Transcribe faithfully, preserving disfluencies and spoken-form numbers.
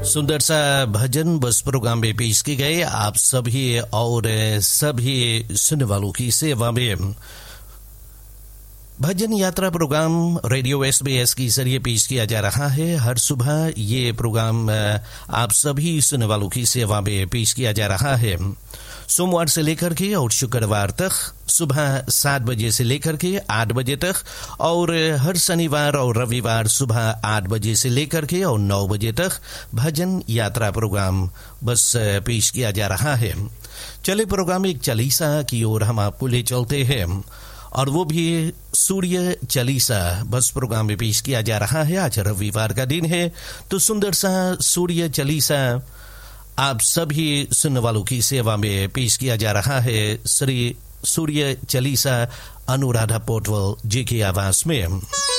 सुंदर सा भजन बस प्रोग्राम में पेश की गए आप सभी और सभी सुनने वालों की सेवा में। भजन यात्रा प्रोग्राम रेडियो एसबीएस की जरिए पेश किया जा रहा है। हर सुबह ये प्रोग्राम आप सभी सुनने वालों की सेवा में पेश किया जा रहा है। सोमवार से लेकर के और शुक्रवार तक सुबह सात बजे से लेकर के आठ बजे तक, और हर शनिवार और रविवार सुबह आठ बजे से लेकर के और नौ बजे तक भजन यात्रा प्रोग्राम बस पेश किया जा रहा है। चले प्रोग्राम एक चालीसा की ओर हम आपको ले चलते हैं, और वो भी सूर्य चालीसा बस प्रोग्राम में पेश किया जा रहा है। आज रविवार का दिन है, तो सुंदर सा सूर्य चालीसा आप सभी सुनने वालों की सेवा में पेश किया जा रहा है। श्री सूर्य चालीसा अनुराधा पोटवल जी की आवाज में।